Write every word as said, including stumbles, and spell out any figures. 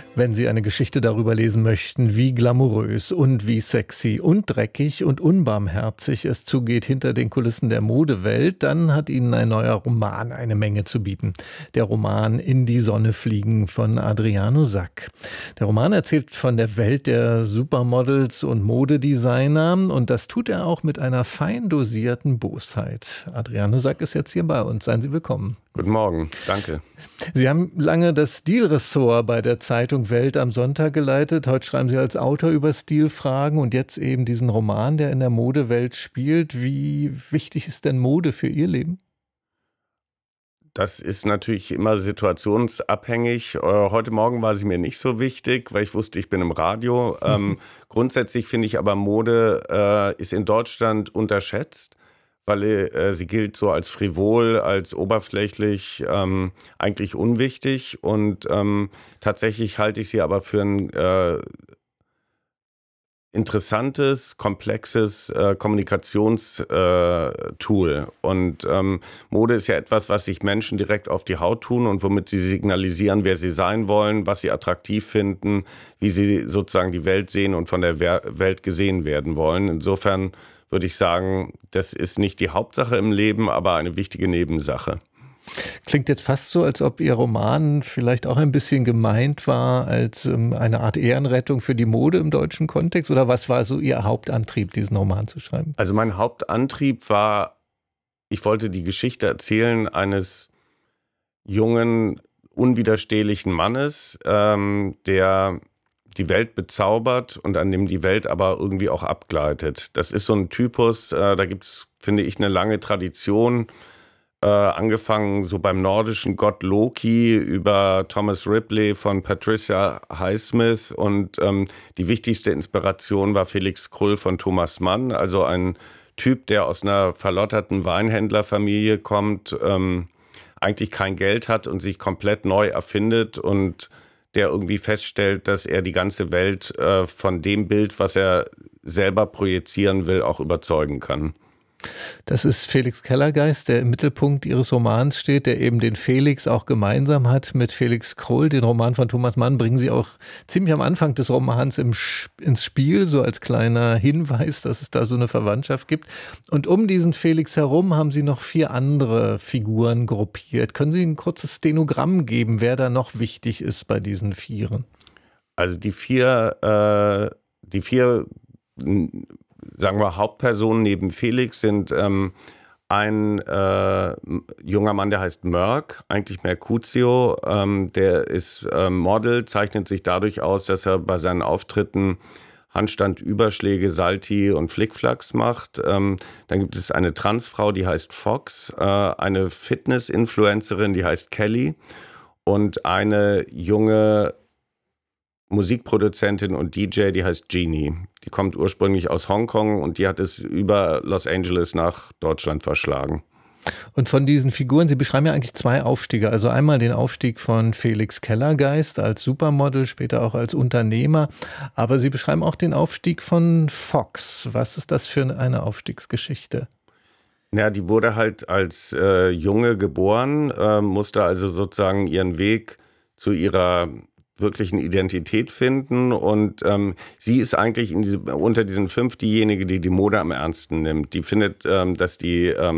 Wenn Sie eine Geschichte darüber lesen möchten, wie glamourös und wie sexy und dreckig und unbarmherzig es zugeht hinter den Kulissen der Modewelt, dann hat Ihnen ein neuer Roman eine Menge zu bieten. Der Roman In die Sonne fliegen von Adriano Sack. Der Roman erzählt von der Welt der Supermodels und Modedesigner und das tut er auch mit einer fein dosierten Bosheit. Adriano Sack ist jetzt hier bei uns. Seien Sie willkommen. Guten Morgen, danke. Sie haben lange das Stilressort bei der Zeitung Welt am Sonntag geleitet. Heute schreiben Sie als Autor über Stilfragen und jetzt eben diesen Roman, der in der Modewelt spielt. Wie wichtig ist denn Mode für Ihr Leben? Das ist natürlich immer situationsabhängig. Äh, heute Morgen war sie mir nicht so wichtig, weil ich wusste, ich bin im Radio. Ähm, grundsätzlich finde ich aber, Mode äh, ist in Deutschland unterschätzt, weil äh, sie gilt so als frivol, als oberflächlich, ähm, eigentlich unwichtig. Und ähm, tatsächlich halte ich sie aber für ein äh, interessantes, komplexes äh, Kommunikationstool. Äh, Tool. und ähm, Mode ist ja etwas, was sich Menschen direkt auf die Haut tun und womit sie signalisieren, wer sie sein wollen, was sie attraktiv finden, wie sie sozusagen die Welt sehen und von der Wer- Welt gesehen werden wollen. Insofern würde ich sagen, das ist nicht die Hauptsache im Leben, aber eine wichtige Nebensache. Klingt jetzt fast so, als ob Ihr Roman vielleicht auch ein bisschen gemeint war als ähm, eine Art Ehrenrettung für die Mode im deutschen Kontext. Oder was war so Ihr Hauptantrieb, diesen Roman zu schreiben? Also mein Hauptantrieb war, ich wollte die Geschichte erzählen eines jungen, unwiderstehlichen Mannes, ähm, der die Welt bezaubert und an dem die Welt aber irgendwie auch abgleitet. Das ist so ein Typus, äh, da gibt es, finde ich, eine lange Tradition, äh, angefangen so beim nordischen Gott Loki über Thomas Ripley von Patricia Highsmith und ähm, die wichtigste Inspiration war Felix Krull von Thomas Mann, also ein Typ, der aus einer verlotterten Weinhändlerfamilie kommt, ähm, eigentlich kein Geld hat und sich komplett neu erfindet und der irgendwie feststellt, dass er die ganze Welt äh, von dem Bild, was er selber projizieren will, auch überzeugen kann. Das ist Felix Kellergeist, der im Mittelpunkt Ihres Romans steht, der eben den Felix auch gemeinsam hat mit Felix Krull. Den Roman von Thomas Mann bringen Sie auch ziemlich am Anfang des Romans im, ins Spiel, so als kleiner Hinweis, dass es da so eine Verwandtschaft gibt. Und um diesen Felix herum haben Sie noch vier andere Figuren gruppiert. Können Sie ein kurzes Stenogramm geben, wer da noch wichtig ist bei diesen Vieren? Also die vier, äh, die vier sagen wir, Hauptpersonen neben Felix sind ähm, ein äh, junger Mann, der heißt Merck, eigentlich Mercutio. Ähm, der ist äh, Model, zeichnet sich dadurch aus, dass er bei seinen Auftritten Handstandüberschläge, Salti und Flickflacks macht. Ähm, dann gibt es eine Transfrau, die heißt Fox, äh, eine Fitness-Influencerin, die heißt Kelly und eine junge Musikproduzentin und D J, die heißt Genie. Die kommt ursprünglich aus Hongkong und die hat es über Los Angeles nach Deutschland verschlagen. Und von diesen Figuren, Sie beschreiben ja eigentlich zwei Aufstiege. Also einmal den Aufstieg von Felix Kellergeist als Supermodel, später auch als Unternehmer. Aber Sie beschreiben auch den Aufstieg von Fox. Was ist das für eine Aufstiegsgeschichte? Ja, die wurde halt als äh, Junge geboren, äh, musste also sozusagen ihren Weg zu ihrer wirklichen Identität finden und ähm, sie ist eigentlich in diese, unter diesen fünf diejenige, die die Mode am ernsten nimmt. Die findet, ähm, dass die ähm,